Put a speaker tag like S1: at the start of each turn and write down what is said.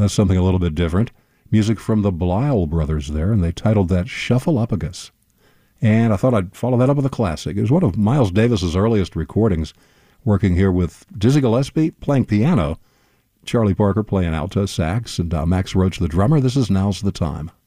S1: That's something a little bit different. Music from the Blyle Brothers there, and they titled that Shuffle-Upagus. And I thought I'd follow that up with a classic. It was one of Miles Davis's earliest recordings, working here with Dizzy Gillespie playing piano, Charlie Parker playing alto sax, and Max Roach the drummer. This is Now's the Time.